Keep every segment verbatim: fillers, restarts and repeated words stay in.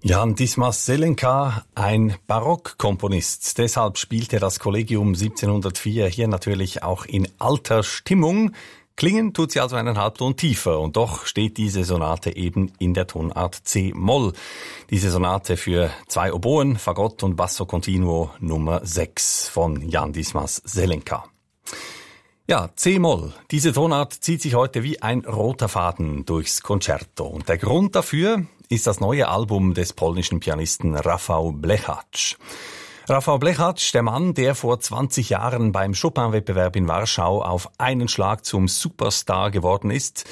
Jan Dismas Zelenka, ein Barockkomponist. Deshalb spielte das Kollegium siebzehnhundertvier hier natürlich auch in alter Stimmung. Klingen tut sie also einen Halbton tiefer und doch steht diese Sonate eben in der Tonart C-Moll. Diese Sonate für zwei Oboen, Fagott und Basso Continuo Nummer sechs von Jan Dismas Zelenka. Ja, C-Moll. Diese Tonart zieht sich heute wie ein roter Faden durchs Concerto. Und der Grund dafür ist das neue Album des polnischen Pianisten Rafał Blechacz. Rafał Blechacz, der Mann, der vor zwanzig Jahren beim Chopin-Wettbewerb in Warschau auf einen Schlag zum Superstar geworden ist.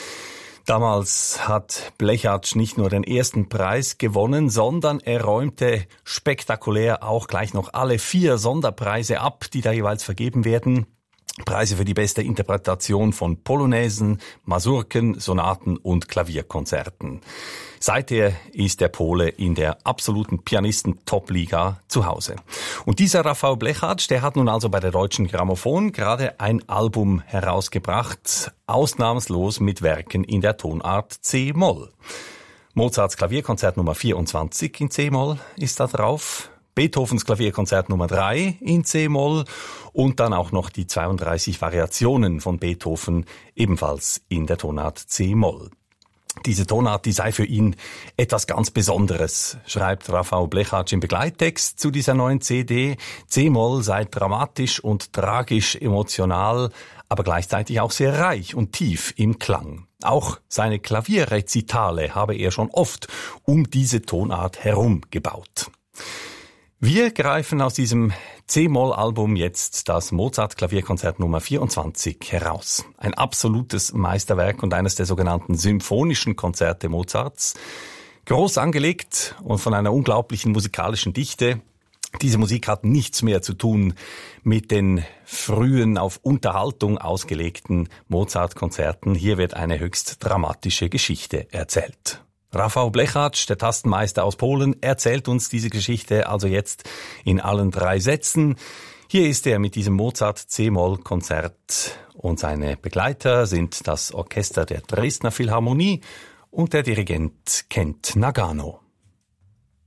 Damals hat Blechacz nicht nur den ersten Preis gewonnen, sondern er räumte spektakulär auch gleich noch alle vier Sonderpreise ab, die da jeweils vergeben werden. Preise für die beste Interpretation von Polonäsen, Masurken, Sonaten und Klavierkonzerten. Seither ist der Pole in der absoluten Pianisten-Top-Liga zu Hause. Und dieser Rafał Blechacz, der hat nun also bei der Deutschen Grammophon gerade ein Album herausgebracht, ausnahmslos mit Werken in der Tonart C-Moll. Mozarts Klavierkonzert Nummer vierundzwanzig in C-Moll ist da drauf. Beethovens Klavierkonzert Nummer drei in C-Moll und dann auch noch die zweiunddreißig Variationen von Beethoven, ebenfalls in der Tonart C-Moll. Diese Tonart, die sei für ihn etwas ganz Besonderes, schreibt Rafał Blechacz im Begleittext zu dieser neuen C D. C-Moll sei dramatisch und tragisch emotional, aber gleichzeitig auch sehr reich und tief im Klang. Auch seine Klavierrezitale habe er schon oft um diese Tonart herum gebaut. Wir greifen aus diesem C-Moll-Album jetzt das Mozart-Klavierkonzert Nummer vierundzwanzig heraus. Ein absolutes Meisterwerk und eines der sogenannten symphonischen Konzerte Mozarts. Groß angelegt und von einer unglaublichen musikalischen Dichte. Diese Musik hat nichts mehr zu tun mit den frühen, auf Unterhaltung ausgelegten Mozart-Konzerten. Hier wird eine höchst dramatische Geschichte erzählt. Rafał Blechacz, der Tastenmeister aus Polen, erzählt uns diese Geschichte also jetzt in allen drei Sätzen. Hier ist er mit diesem Mozart-C-Moll-Konzert und seine Begleiter sind das Orchester der Dresdner Philharmonie und der Dirigent Kent Nagano.